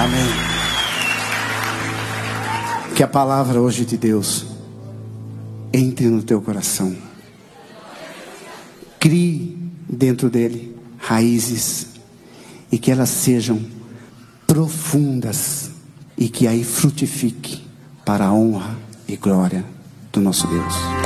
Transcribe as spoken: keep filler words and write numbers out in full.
Amém. Que a palavra hoje de Deus entre no teu coração. Crie dentro dele raízes e que elas sejam profundas e que aí frutifique para a honra e glória do nosso Deus.